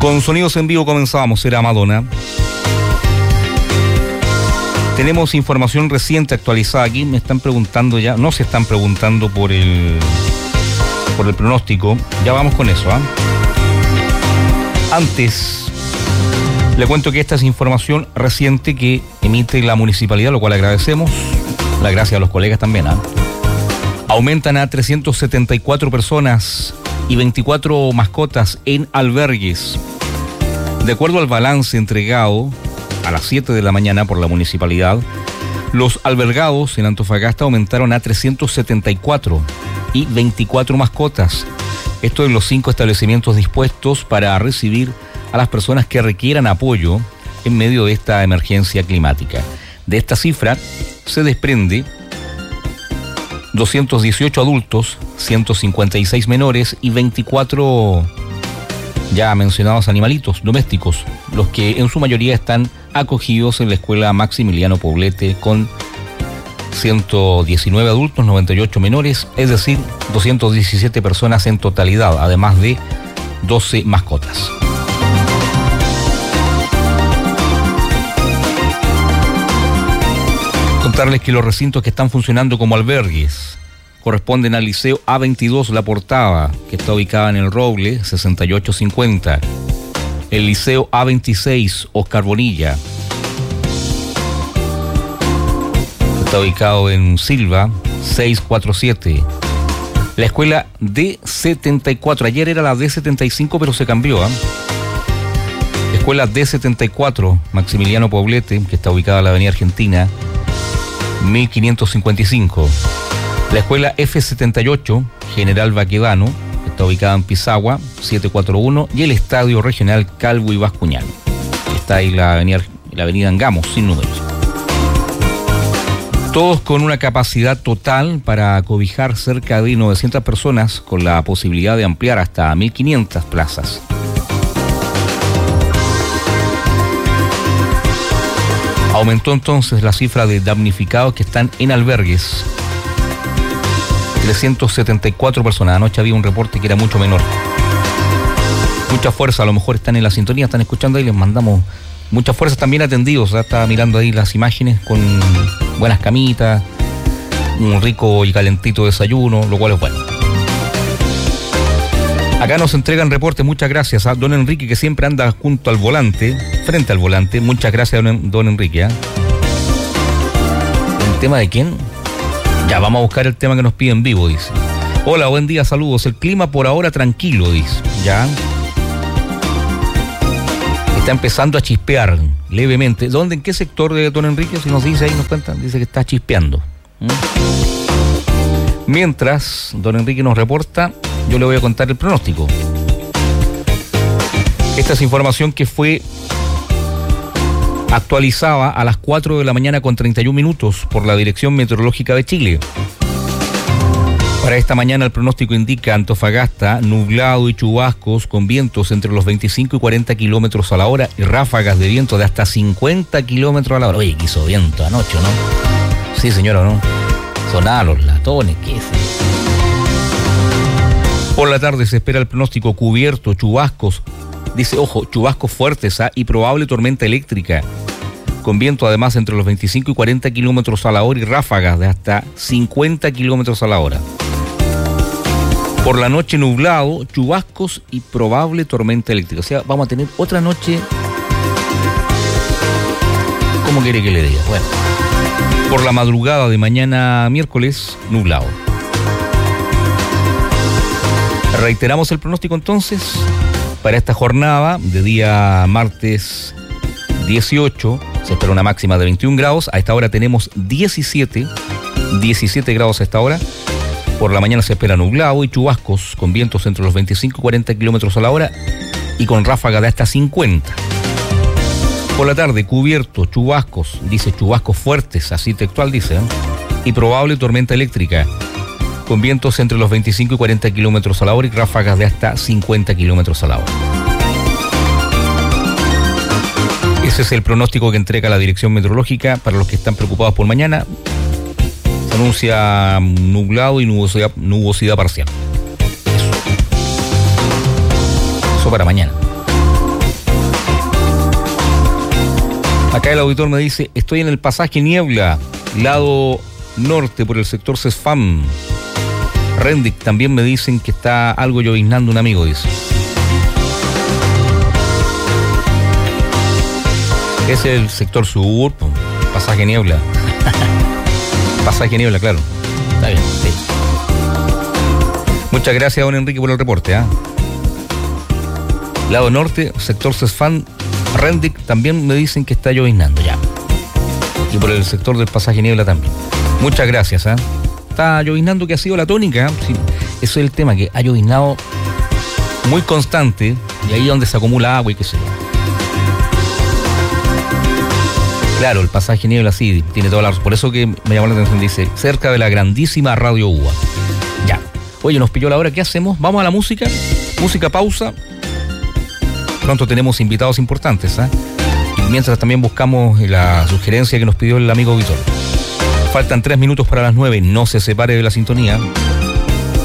Con sonidos en vivo comenzamos, era Madonna. Tenemos información reciente actualizada aquí, me están preguntando ya, no se están preguntando por el pronóstico, ya vamos con eso, ¿ah? Antes, le cuento que esta es información reciente que emite la municipalidad, lo cual agradecemos, la gracia a los colegas también, ¿ah? Aumentan a 374 personas y 24 mascotas en albergues. De acuerdo al balance entregado a las 7 de la mañana por la municipalidad, los albergados en Antofagasta aumentaron a 374 y 24 mascotas. Esto en los 5 establecimientos dispuestos para recibir a las personas que requieran apoyo en medio de esta emergencia climática. De esta cifra se desprende 218 adultos, 156 menores y 24 ya mencionados animalitos domésticos, los que en su mayoría están acogidos en la escuela Maximiliano Poblete con 119 adultos, 98 menores, es decir, 217 personas en totalidad, además de 12 mascotas. Contarles que los recintos que están funcionando como albergues corresponden al Liceo A22 La Portava, que está ubicada en El Roble, 6850. El Liceo A26 Oscar Bonilla, está ubicado en Silva, 647. La escuela D74, ayer era la D75, pero se cambió, ¿eh? Escuela D74 Maximiliano Poblete, que está ubicada en la Avenida Argentina, 1555. La escuela F78 General Baquedano, que está ubicada en Pisagua, 741, y el Estadio Regional Calvo y Bascuñán, que está ahí la avenida Angamos, sin números. Todos con una capacidad total para cobijar cerca de 900 personas, con la posibilidad de ampliar hasta 1.500 plazas. Aumentó entonces la cifra de damnificados que están en albergues. 374 personas. Anoche había un reporte que era mucho menor. Mucha fuerza, a lo mejor están en la sintonía, están escuchando ahí, les mandamos mucha fuerza, están bien atendidos. Ya estaba mirando ahí las imágenes con buenas camitas, un rico y calentito desayuno, lo cual es bueno. Acá nos entregan reportes, muchas gracias a don Enrique, que siempre anda junto al volante, frente al volante. Muchas gracias, don Enrique, ¿eh? ¿El tema de quién? Ya, vamos a buscar el tema que nos pide en vivo, dice. Hola, buen día, saludos. El clima por ahora tranquilo, dice. Ya. Está empezando a chispear levemente. ¿Dónde, en qué sector de don Enrique? Si nos dice ahí, nos cuenta, dice que está chispeando. Mientras don Enrique nos reporta, yo le voy a contar el pronóstico. Esta es información que fue actualizada a las 4 de la mañana con 31 minutos por la Dirección Meteorológica de Chile. Para esta mañana el pronóstico indica Antofagasta, nublado y chubascos con vientos entre los 25 y 40 kilómetros a la hora y ráfagas de viento de hasta 50 kilómetros a la hora. Oye, que hizo viento anoche, ¿no? Sí, señora, ¿no? Sonaban los latones, ¿qué es eso? Por la tarde se espera el pronóstico cubierto, chubascos. Dice, ojo, chubascos fuertes y probable tormenta eléctrica, con viento además entre los 25 y 40 kilómetros a la hora y ráfagas de hasta 50 kilómetros a la hora. Por la noche nublado, chubascos y probable tormenta eléctrica. O sea, vamos a tener otra noche. ¿Cómo quiere que le diga? Bueno, por la madrugada de mañana miércoles, nublado. Reiteramos el pronóstico entonces. Para esta jornada de día martes 18 se espera una máxima de 21 grados. A esta hora tenemos 17 grados a esta hora. Por la mañana se espera nublado y chubascos con vientos entre los 25 y 40 kilómetros a la hora y con ráfaga de hasta 50. Por la tarde cubierto, chubascos, dice chubascos fuertes, así textual dice, ¿eh? Y probable tormenta eléctrica, con vientos entre los 25 y 40 kilómetros a la hora y ráfagas de hasta 50 kilómetros a la hora. Ese es el pronóstico que entrega la Dirección Meteorológica para los que están preocupados por mañana. Se anuncia nublado y nubosidad parcial. Eso para mañana. Acá el auditor me dice, estoy en el pasaje Niebla, lado norte por el sector Cesfam. Rendic, también me dicen que está algo lloviznando un amigo, dice. Ese es el sector sur, pasaje Niebla. Pasaje Niebla, claro. Está bien, sí. Muchas gracias, don Enrique, por el reporte. Lado norte, sector Cesfam, Rendic, también me dicen que está lloviznando ya. Y por el sector del pasaje Niebla también. Muchas gracias. Está lloviznando, que ha sido la tónica. Sí, eso es el tema, que ha lloviznado muy constante y ahí es donde se acumula agua y qué sé yo. Claro, el pasaje Niebla sí, tiene toda la razón. Por eso que me llamó la atención, dice, cerca de la grandísima Radio UBA. Ya. Oye, nos pilló la hora, ¿qué hacemos? Vamos a la música. Música, pausa. Pronto tenemos invitados importantes, Y mientras también buscamos la sugerencia que nos pidió el amigo Vitor. Faltan 3 minutos para las 9, no se separe de la sintonía.